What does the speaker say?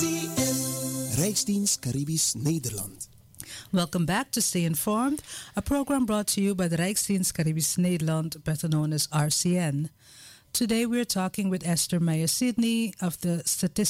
Rijksdienst Caribisch Nederland. Welcome back to Stay Informed, a program brought to you by the Rijksdienst Caribisch Nederland, better known as RCN. Today we're talking with Esther Meyer Sidney of the Statistics